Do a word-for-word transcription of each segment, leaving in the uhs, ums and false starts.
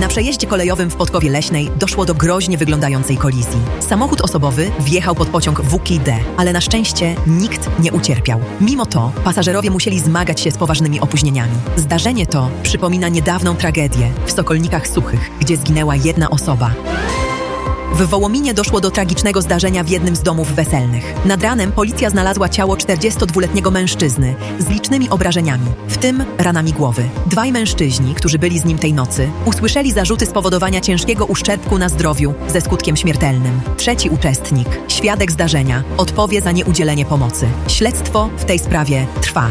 przejeździe kolejowym w Podkowie Leśnej doszło do groźnie wyglądającej kolizji. Samochód osobowy wjechał pod pociąg W K D, ale na szczęście nikt nie ucierpiał. Mimo to pasażerowie musieli zmagać się z poważnymi opóźnieniami. Zdarzenie to przypomina niedawną tragedię w Sokolnikach Suchych, gdzie zginęła jedna osoba. W Wołominie doszło do tragicznego zdarzenia w jednym z domów weselnych. Nad ranem policja znalazła ciało czterdziestodwuletniego mężczyzny z licznymi obrażeniami, w tym ranami głowy. Dwaj mężczyźni, którzy byli z nim tej nocy, usłyszeli zarzuty spowodowania ciężkiego uszczerbku na zdrowiu ze skutkiem śmiertelnym. Trzeci uczestnik, świadek zdarzenia, odpowie za nieudzielenie pomocy. Śledztwo w tej sprawie trwa.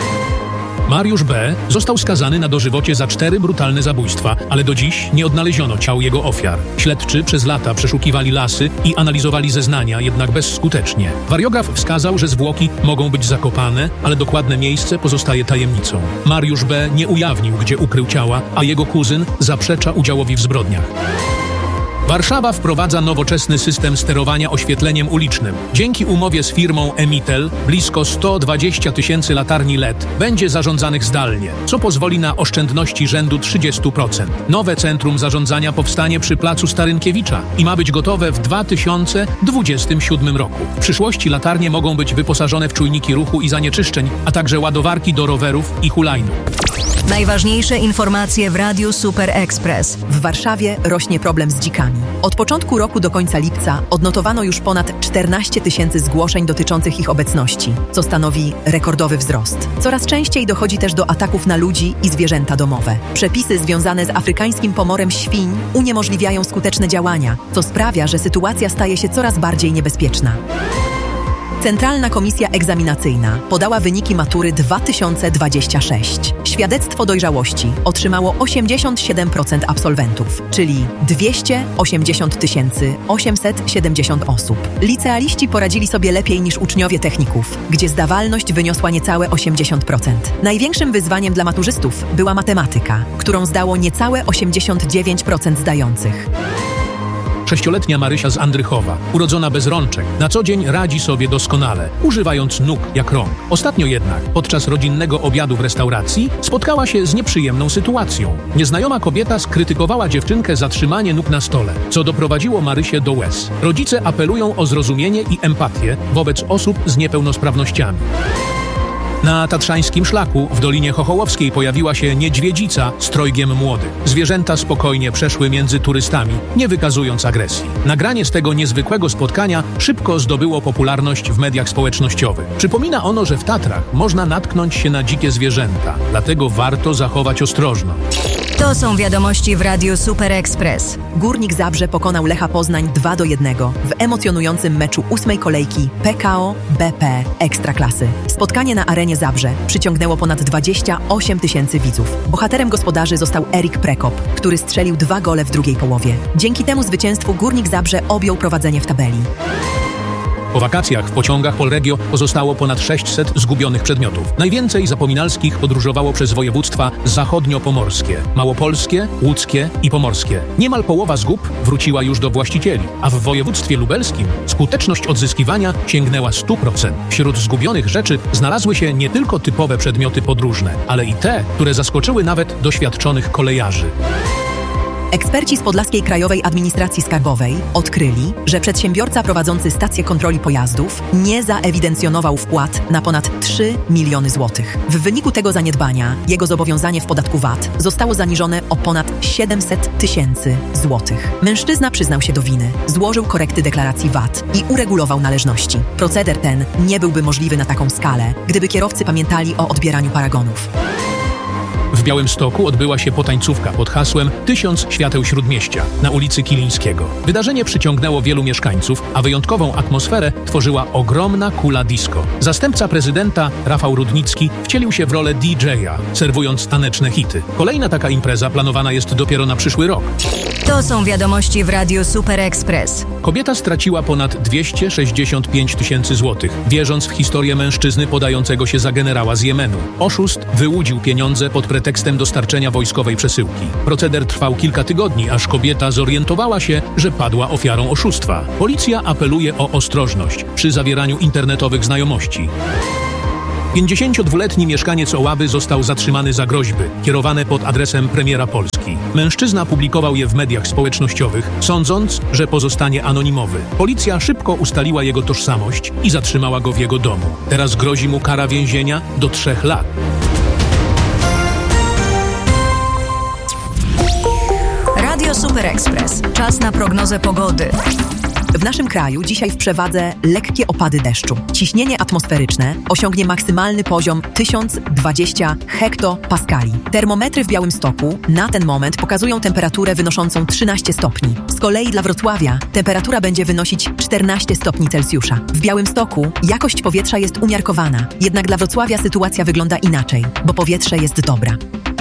Mariusz B. został skazany na dożywocie za cztery brutalne zabójstwa, ale do dziś nie odnaleziono ciał jego ofiar. Śledczy przez lata przeszukiwali lasy i analizowali zeznania, jednak bezskutecznie. Wariograf wskazał, że zwłoki mogą być zakopane, ale dokładne miejsce pozostaje tajemnicą. Mariusz B. nie ujawnił, gdzie ukrył ciała, a jego kuzyn zaprzecza udziałowi w zbrodniach. Warszawa wprowadza nowoczesny system sterowania oświetleniem ulicznym. Dzięki umowie z firmą Emitel blisko sto dwadzieścia tysięcy latarni L E D będzie zarządzanych zdalnie, co pozwoli na oszczędności rzędu trzydzieści procent. Nowe centrum zarządzania powstanie przy placu Starynkiewicza i ma być gotowe w dwa tysiące dwudziestym siódmym roku. W przyszłości latarnie mogą być wyposażone w czujniki ruchu i zanieczyszczeń, a także ładowarki do rowerów i hulajnóg. Najważniejsze informacje w Radiu Super Express. W Warszawie rośnie problem z dzikami. Od początku roku do końca lipca odnotowano już ponad czternaście tysięcy zgłoszeń dotyczących ich obecności, co stanowi rekordowy wzrost. Coraz częściej dochodzi też do ataków na ludzi i zwierzęta domowe. Przepisy związane z afrykańskim pomorem świń uniemożliwiają skuteczne działania, co sprawia, że sytuacja staje się coraz bardziej niebezpieczna. Centralna Komisja Egzaminacyjna podała wyniki matury dwa tysiące dwudziestego szóstego. Świadectwo dojrzałości otrzymało osiemdziesiąt siedem procent absolwentów, czyli dwieście osiemdziesiąt tysięcy osiemset siedemdziesiąt osób. Licealiści poradzili sobie lepiej niż uczniowie techników, gdzie zdawalność wyniosła niecałe osiemdziesiąt procent. Największym wyzwaniem dla maturzystów była matematyka, którą zdało niecałe osiemdziesiąt dziewięć procent zdających. Sześcioletnia Marysia z Andrychowa, urodzona bez rączek, na co dzień radzi sobie doskonale, używając nóg jak rąk. Ostatnio jednak, podczas rodzinnego obiadu w restauracji, spotkała się z nieprzyjemną sytuacją. Nieznajoma kobieta skrytykowała dziewczynkę za trzymanie nóg na stole, co doprowadziło Marysię do łez. Rodzice apelują o zrozumienie i empatię wobec osób z niepełnosprawnościami. Na tatrzańskim szlaku w Dolinie Chochołowskiej pojawiła się niedźwiedzica z trojgiem młodych. Zwierzęta spokojnie przeszły między turystami, nie wykazując agresji. Nagranie z tego niezwykłego spotkania szybko zdobyło popularność w mediach społecznościowych. Przypomina ono, że w Tatrach można natknąć się na dzikie zwierzęta, dlatego warto zachować ostrożność. To są wiadomości w Radiu Super Express. Górnik Zabrze pokonał Lecha Poznań dwa do jednego w emocjonującym meczu ósmej kolejki P K O B P Ekstraklasy. Spotkanie na arenie Zabrze przyciągnęło ponad dwadzieścia osiem tysięcy widzów. Bohaterem gospodarzy został Erik Prekop, który strzelił dwa gole w drugiej połowie. Dzięki temu zwycięstwu Górnik Zabrze objął prowadzenie w tabeli. Po wakacjach w pociągach Polregio pozostało ponad sześćset zgubionych przedmiotów. Najwięcej zapominalskich podróżowało przez województwa zachodnio-pomorskie, małopolskie, łódzkie i pomorskie. Niemal połowa zgub wróciła już do właścicieli, a w województwie lubelskim skuteczność odzyskiwania sięgnęła stu procent. Wśród zgubionych rzeczy znalazły się nie tylko typowe przedmioty podróżne, ale i te, które zaskoczyły nawet doświadczonych kolejarzy. Eksperci z Podlaskiej Krajowej Administracji Skarbowej odkryli, że przedsiębiorca prowadzący stację kontroli pojazdów nie zaewidencjonował wpłat na ponad trzy miliony złotych. W wyniku tego zaniedbania jego zobowiązanie w podatku V A T zostało zaniżone o ponad siedemset tysięcy złotych. Mężczyzna przyznał się do winy, złożył korekty deklaracji V A T i uregulował należności. Proceder ten nie byłby możliwy na taką skalę, gdyby kierowcy pamiętali o odbieraniu paragonów. W Białymstoku odbyła się potańcówka pod hasłem Tysiąc Świateł Śródmieścia na ulicy Kilińskiego. Wydarzenie przyciągnęło wielu mieszkańców, a wyjątkową atmosferę tworzyła ogromna kula disco. Zastępca prezydenta Rafał Rudnicki wcielił się w rolę D J a, serwując taneczne hity. Kolejna taka impreza planowana jest dopiero na przyszły rok. To są wiadomości w Radiu Super Express. Kobieta straciła ponad dwieście sześćdziesiąt pięć tysięcy złotych, wierząc w historię mężczyzny podającego się za generała z Jemenu. Oszust wyłudził pieniądze pod pretekstem dostarczenia wojskowej przesyłki. Proceder trwał kilka tygodni, aż kobieta zorientowała się, że padła ofiarą oszustwa. Policja apeluje o ostrożność przy zawieraniu internetowych znajomości. pięćdziesięciodwuletni mieszkaniec Oławy został zatrzymany za groźby kierowane pod adresem premiera Polski. obrazki. Mężczyzna publikował je w mediach społecznościowych, sądząc, że pozostanie anonimowy. Policja szybko ustaliła jego tożsamość i zatrzymała go w jego domu. Teraz grozi mu kara więzienia do trzech lat. Radio Super Express. Czas na prognozę pogody. W naszym kraju dzisiaj w przewadze lekkie opady deszczu. Ciśnienie atmosferyczne osiągnie maksymalny poziom tysiąc dwadzieścia hektopaskali. Termometry w Białymstoku na ten moment pokazują temperaturę wynoszącą trzynaście stopni. Z kolei dla Wrocławia temperatura będzie wynosić czternaście stopni Celsjusza. W Białymstoku jakość powietrza jest umiarkowana, jednak dla Wrocławia sytuacja wygląda inaczej, bo powietrze jest dobra.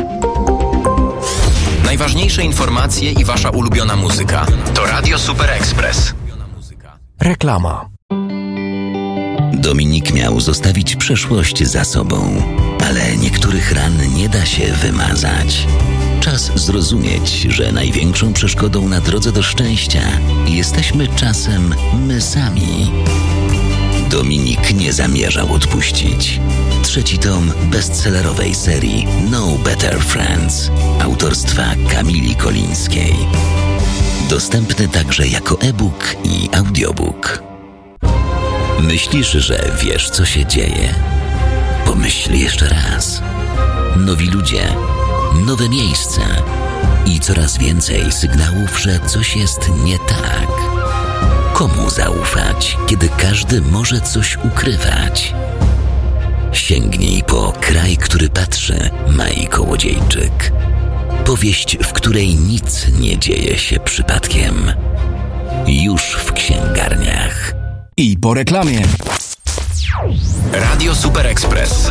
Najważniejsze informacje i wasza ulubiona muzyka to Radio Super Express. Reklama. Dominik miał zostawić przeszłość za sobą, ale niektórych ran nie da się wymazać. Czas zrozumieć, że największą przeszkodą na drodze do szczęścia jesteśmy czasem my sami. Dominik nie zamierzał odpuścić. Trzeci tom bestsellerowej serii No Better Friends autorstwa Kamili Kolińskiej. Dostępny także jako e-book i audiobook. Myślisz, że wiesz, co się dzieje? Pomyśl jeszcze raz. Nowi ludzie, nowe miejsca i coraz więcej sygnałów, że coś jest nie tak. Komu zaufać, kiedy każdy może coś ukrywać? Sięgnij po Kraj, który patrzy, Mai Kołodziejczyk. Powieść, w której nic nie dzieje się przypadkiem. Już w księgarniach. I po reklamie. Radio Super Express.